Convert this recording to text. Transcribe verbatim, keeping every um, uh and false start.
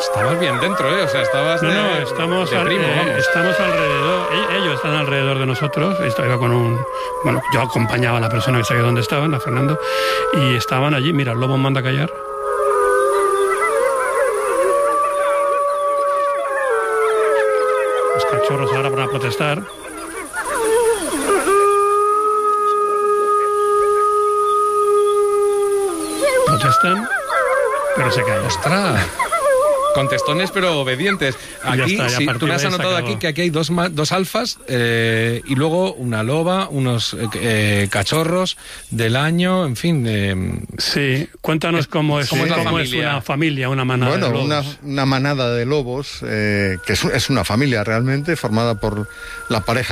Estabas bien dentro, ¿eh? O sea, estabas No, de, no, estamos, de al, primo, eh, vamos. estamos alrededor, ellos están alrededor de nosotros, estaba con un, bueno, yo acompañaba a la persona que sabía dónde estaban, a Fernando, y estaban allí, mira, el lobo manda a callar. Los cachorros ahora van a protestar. Protestan, pero se callan. ¡Ostras! Contestones pero obedientes. Aquí, Ya está, ya sí, a partir tú me has de ahí se anotado acabó. aquí que aquí hay dos, ma- dos alfas eh, y luego una loba, unos eh, eh, cachorros del año, en fin. Eh, Sí, cuéntanos cómo es, ¿Cómo es la cómo es familia? una familia, una manada Bueno, de lobos. una, una manada de lobos, eh, que es, es una familia realmente, formada por la pareja